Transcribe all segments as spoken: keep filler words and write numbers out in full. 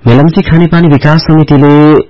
मेलम्ची खानेपानी विकास समितिले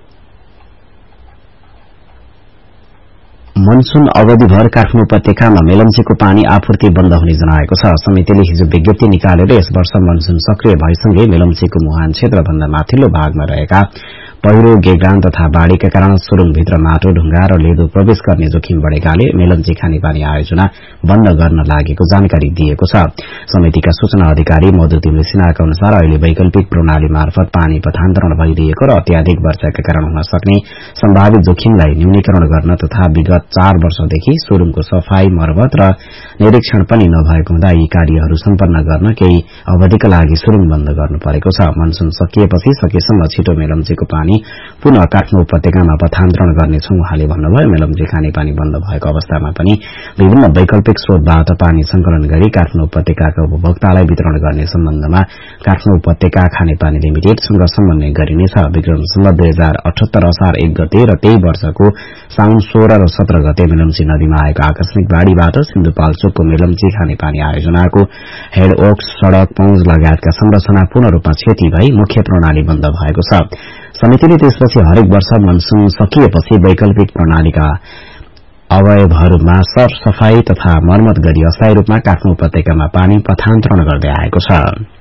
मनसून अवधिभर काठमाडौँ उपत्यकामा मेलम्चीको पानी आपूर्ति बन्द हुने जनाएको छ। समितिले हिजो विज्ञप्ति निकालेर यस वर्ष मनसून सक्रिय भएसँगै मेलम्चीको मुहान क्षेत्रभन्दा माथिल्लो भागमा रहेका पहिरो, गेग्रान तथा बाढ़ीका कारण सुरुङभित्र माटो, ढुंगा र लेदो प्रवेश गर्ने जोखिम बढ़ेकाले मेलम्ची खानेपानी आयोजना बन्द गर्न लागेको जानकारी दिएको छ। समितिका सूचना अधिकारी मधु तिमले सिन्हाका अनुसार अहिले वैकल्पिक प्रणाली मार्फत पानी पथान्तरण भइदिएको र अत्याधिक वर्षाका कारण हुन सक्ने सम्भावित जोखिमलाई न्यूनीकरण गर्न तथा विगत चार वर्षदेखि सुरुङको सफाई, मर्मत र निरीक्षण पनि नभएको हुँदा यी कार्यहरू सम्पन्न गर्न केही अवधिका लागि सुरुङ बन्द गर्नु परेको छ। मनसून सकिएपछि सकेसम्म छिटो मेलम्चीको पानी पुनः काठमाडौँ उपत्यकामा पथान्तरण गर्नेछौं उहाँले भन्नुभयो। मेलम्ची खानेपानी बन्द भएको अवस्थामा पनि विभिन्न वैकल्पिक स्रोतबाट पानी संकलन गरी काठमाडौँ उपत्यकाका उपभोक्तालाई वितरण गर्ने सम्बन्धमा काठमाडौँ उपत्यका खानेपानी लिमिटेडसँग समन्वय गरिनेछ। विक्रम सम्वत दुई हजार अठहत्तर असार एक गते र त्यही वर्षको साउन सोह्र र सत्र गते मेलम्ची नदीमा आएको आकस्मिक बाढ़ीबाट सिन्धुपाल्चोकको मेलम्ची खानेपानी आयोजनाको हेडवर्क्स, सड़क, पहुँच लगायतका संरचना पूर्ण रूपमा क्षति भई मुख्य प्रणाली बन्द भएको छ। समितिले त्यसपछि हरेक वर्ष मनसून सकिएपछि वैकल्पिक प्रणालीका अवयवहरूमा सरसफाई तथा मर्मत गरी अस्थायी रूपमा काठमाडौँ उपत्यकामा पानी पथान्तरण गर्दै आएको छ।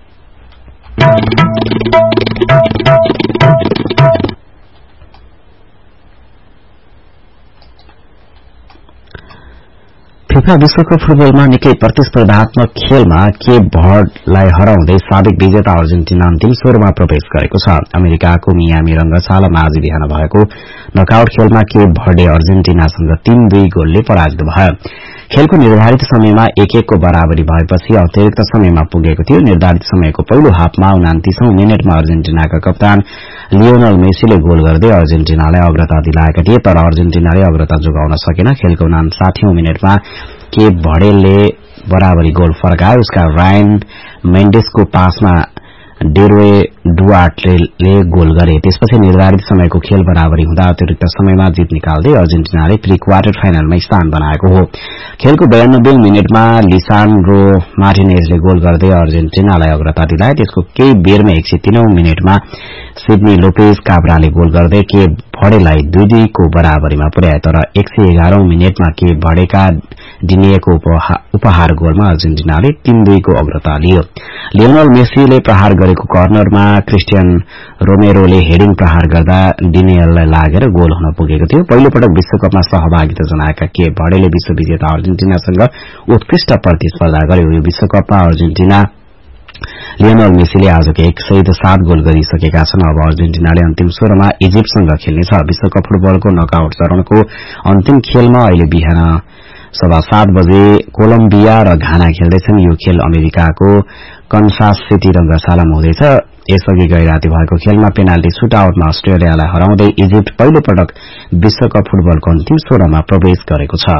फिफा विश्वकप फुटबलमा निकै प्रतिस्पर्धात्मक खेलमा केप भर्डलाई हराउँदै साबिक विजेता अर्जेन्टिना अन्तिम सोह्रमा प्रवेश गरेको छ। अमेरिकाको मियामी रंगशालामा आज बिहान भएको नकआउट खेलमा केप भर्डे अर्जेन्टिनासँग तीन दुई गोलले पराजित भयो। खेलको निर्धारित समयमा एक एकको बराबरी भएपछि अतिरिक्त समयमा पुगेको थियो। निर्धारित समयको पहिलो हाफमा उनातीसौं मिनटमा अर्जेन्टिनाका कप्तान लियोनल मेसीले गोल गर्दै अर्जेन्टिनालाई अग्रता दिलाएका थिए, तर अर्जेन्टिनाले अग्रता जोगाउन सकेन। खेलको उनासाठीऔं मिनटमा केप भर्डेले बराबरी गोल फर्काए। उसका रायन मेन्डेसको पासमा डेरोए डुआर्टेले गोल गरे। त्यसपछि निर्धारित समयको खेल बराबरी हुँदा अतिरिक्त समयमा जित निकाल्दै अर्जेन्टिनाले प्री क्वार्टर फाइनलमा स्थान बनाएको हो। खेलको बयानब्बे मिनटमा लिसान्ड्रो मार्टिनेजले गोल गर्दै अर्जेन्टिनालाई अग्रता दिलाए। त्यसको केही बेरमै एक सय तीनौं मिनटमा सिडनी लोपेज काब्राले गोल गर्दै केप भर्डेलाई दुई दुईको बराबरीमा पुर्याए, तर एक सय एघारौं मिनटमा केप भर्डेका दिनिएको उपहार गोलमा अर्जेन्टिनाले तीन दुईको अग्रता लियो। लियोनल मेसीले प्रहार गरेको कर्नरमा क्रिस्टियन रोमेरोले हेडिङ प्रहार गर्दा डिनियललाई लागेर गोल हुन पुगेको थियो। पहिलो पटक विश्वकपमा सहभागिता जनाएका केप भर्डेले विश्व विजेता अर्जेन्टिनासँग उत्कृष्ट प्रतिस्पर्धा गर्यो। यो विश्वकपमा अर्जेन्टिना लियोनल मेसीले आजको एक सय सात गोल गरिसकेका छन्। अब अर्जेन्टिनाले अन्तिम सोह्रमा इजिप्टसँग खेल्नेछ। विश्वकप फुटबलको नकआउट चरणको अन्तिम खेलमा अहिले बिहान सवा सात बजे कोलम्बिया र घाना खेल्दैछन्। यो खेल अमेरिकाको कन्सास सिटी रंगशालामा हुँदैछ। यसअघि गैराती भएको खेलमा पेनाल्टी सुटआउटमा अस्ट्रेलियालाई हराउँदै इजिप्ट पहिलो पटक विश्वकप फुटबलको अन्तिम सोह्रमा प्रवेश गरेको छ।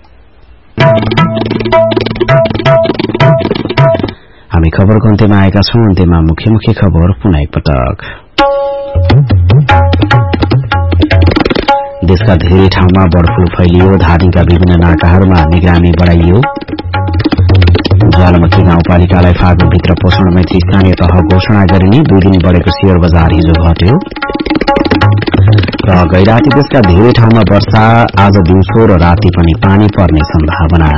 हामी खबरको अन्त्यमा आएका छौं। अन्त्यमा मुख्य मुख्य खबर पुनः एकपटक। देशका धेरै ठाउँमा बर्ड फ्लू फैलियो। धादिङका विभिन्न नाकाहरूमा निगरानी बढ़ाइयो। ज्वालामुखी गाउँपालिकालाई फागुनभित्र पोषण मैत्री स्थानीय तह घोषणा गरिने। दुई दिन बढ़ेको शेयर बजार हिजो घट्यो। र गैराती देशका धेरै ठाउँमा वर्षा आज दिउँसो र राति पनि पानी पर्ने सम्भावना।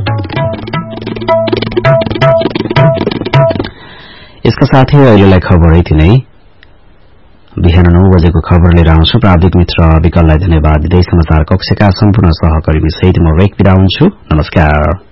यसका साथै अहिलेलाई खबर यति नै। बिहान नौ बजेको खबर लिएर आउँछु। प्राविधिक मित्र विकललाई धन्यवाद दिँदै समाचार कक्षका सम्पूर्ण सहकर्मी सहित म रेक बिदा हुन्छु। नमस्कार।